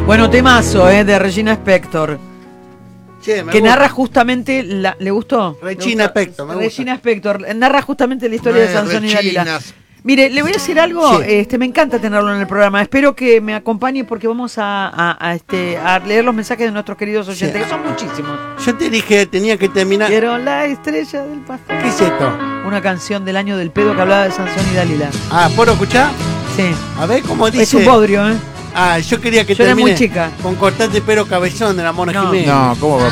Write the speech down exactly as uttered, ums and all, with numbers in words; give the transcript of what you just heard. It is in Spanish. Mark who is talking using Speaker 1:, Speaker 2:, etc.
Speaker 1: Bueno, temazo, eh, de Regina Spektor.
Speaker 2: Che, me
Speaker 1: que
Speaker 2: gusta.
Speaker 1: narra justamente la, ¿le gustó?
Speaker 2: Regina Spektor, me gusta.
Speaker 1: Regina Spektor narra justamente la historia
Speaker 3: No
Speaker 1: de
Speaker 3: es
Speaker 1: Sansón y Dalila.
Speaker 3: Reginas.
Speaker 1: Mire, le voy a decir algo,
Speaker 2: Sí.
Speaker 1: este, me encanta tenerlo en el programa. Espero que me acompañe porque vamos a, a, a, este, a leer los mensajes de nuestros queridos oyentes,
Speaker 2: Sí.
Speaker 1: que son muchísimos.
Speaker 2: Yo te dije, tenía que terminar.
Speaker 1: Quiero la estrella del pastor.
Speaker 2: ¿Qué es esto?
Speaker 1: Una canción del año del pedo que hablaba de Sansón y Dalila.
Speaker 2: Ah, ¿puedo escuchar?
Speaker 1: Sí.
Speaker 2: A ver cómo dice.
Speaker 1: Es un bodrio, ¿eh?
Speaker 2: Ah, yo quería que
Speaker 1: Yo era
Speaker 2: termine
Speaker 1: muy chica.
Speaker 2: con cortarte pero cabezón de la Mona
Speaker 1: No.
Speaker 2: Jiménez.
Speaker 3: No, ¿cómo va?